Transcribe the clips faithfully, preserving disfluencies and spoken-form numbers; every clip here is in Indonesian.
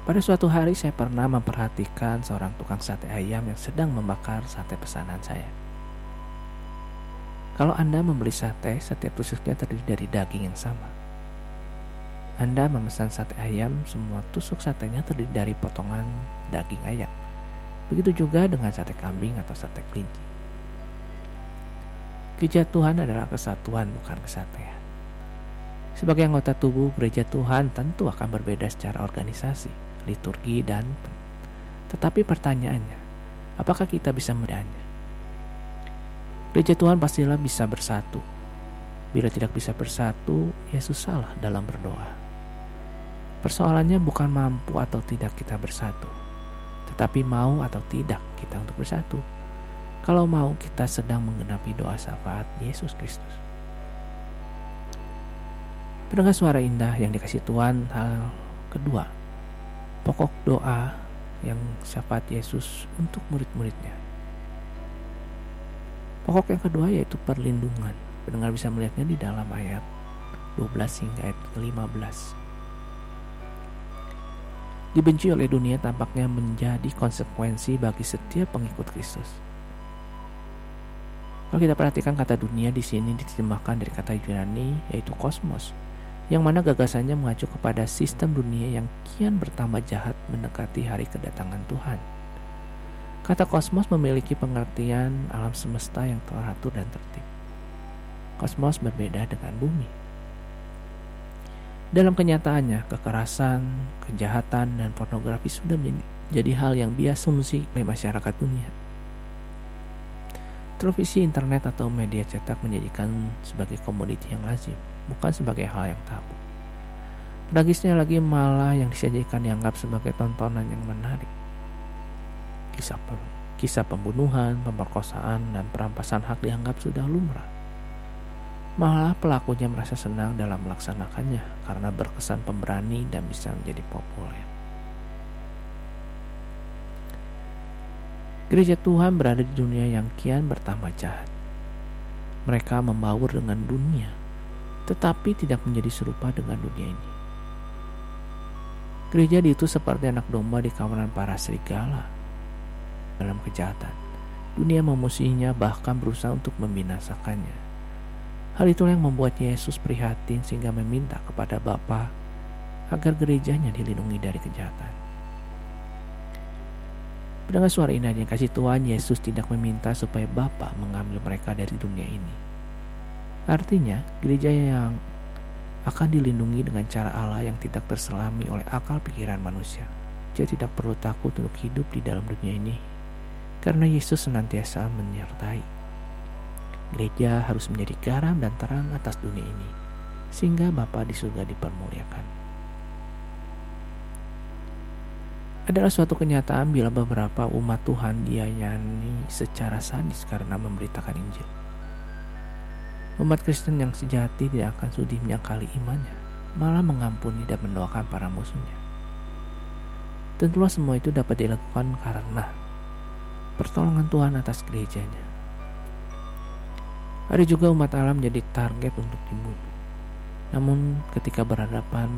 Pada suatu hari saya pernah memperhatikan seorang tukang sate ayam yang sedang membakar sate pesanan saya. Kalau Anda membeli sate, setiap tusuknya terdiri dari daging yang sama. Anda memesan sate ayam, semua tusuk satenya terdiri dari potongan daging ayam. Begitu juga dengan sate kambing atau sate kelinci. Gereja Tuhan adalah kesatuan, bukan kesatuan. Sebagai anggota tubuh gereja Tuhan tentu akan berbeda secara organisasi, liturgi, dan tetapi pertanyaannya, apakah kita bisa membedakannya? Gereja Tuhan pastilah bisa bersatu. Bila tidak bisa bersatu, Yesus salah dalam berdoa. Persoalannya bukan mampu atau tidak kita bersatu, tetapi mau atau tidak kita untuk bersatu. Kalau mau, kita sedang menggenapi doa syafaat Yesus Kristus. Pendengar suara indah yang dikasih Tuhan, hal kedua, pokok doa yang syafaat Yesus untuk murid-muridnya. Pokok yang kedua yaitu perlindungan. Pendengar bisa melihatnya di dalam ayat dua belas hingga ayat lima belas. Dibenci oleh dunia tampaknya menjadi konsekuensi bagi setiap pengikut Kristus. Kalau kita perhatikan kata dunia di sini diterjemahkan dari kata Yunani yaitu kosmos, yang mana gagasannya mengacu kepada sistem dunia yang kian bertambah jahat mendekati hari kedatangan Tuhan. Kata kosmos memiliki pengertian alam semesta yang teratur dan tertib. Kosmos berbeda dengan bumi. Dalam kenyataannya, kekerasan, kejahatan, dan pornografi sudah menjadi hal yang biasa oleh masyarakat dunia. Televisi, internet, atau media cetak menjadikan sebagai komoditi yang lazim, bukan sebagai hal yang tabu. Tragisnya lagi malah yang disajikan dianggap sebagai tontonan yang menarik. Kisah, kisah pembunuhan, pemerkosaan, dan perampasan hak dianggap sudah lumrah. Malah pelakunya merasa senang dalam melaksanakannya karena berkesan pemberani dan bisa menjadi populer. Gereja Tuhan berada di dunia yang kian bertambah jahat. Mereka membaur dengan dunia, tetapi tidak menjadi serupa dengan dunia ini. Gereja itu seperti anak domba di kawanan para serigala dalam kejahatan. Dunia memusuhinya, bahkan berusaha untuk membinasakannya. Hal itulah yang membuat Yesus prihatin sehingga meminta kepada Bapa agar gerejanya dilindungi dari kejahatan. Dengan suara indah yang kasih Tuhan, Yesus tidak meminta supaya Bapa mengambil mereka dari dunia ini. Artinya, gereja yang akan dilindungi dengan cara Allah yang tidak terselami oleh akal pikiran manusia. Dia tidak perlu takut untuk hidup di dalam dunia ini, karena Yesus senantiasa menyertai. Gereja harus menjadi garam dan terang atas dunia ini, sehingga Bapa di surga dipermuliakan. Adalah suatu kenyataan bila beberapa umat Tuhan dilayani secara sadis karena memberitakan Injil. Umat Kristen yang sejati tidak akan sudi menyangkali imannya, malah mengampuni dan mendoakan para musuhnya. Tentulah semua itu dapat dilakukan karena pertolongan Tuhan atas gerejanya. Ada juga umat Allah menjadi target untuk dibunuh. Namun ketika berhadapan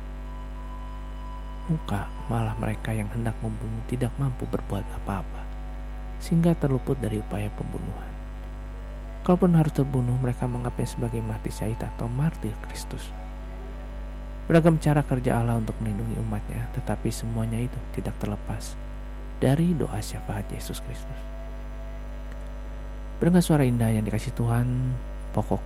muka, malah mereka yang hendak membunuh tidak mampu berbuat apa-apa, sehingga terluput dari upaya pembunuhan. Kalaupun harus terbunuh, mereka menganggapnya sebagai mati syahid atau martir Kristus. Beragam cara kerja Allah untuk melindungi umatnya, tetapi semuanya itu tidak terlepas dari doa syafaat Yesus Kristus. Dengan suara indah yang dikasih Tuhan, pokok